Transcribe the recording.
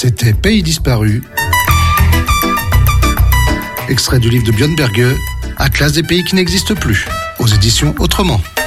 C'était Pays disparu. Extrait du livre de Björn Berge, Atlas des pays qui n'existent plus, aux éditions Autrement.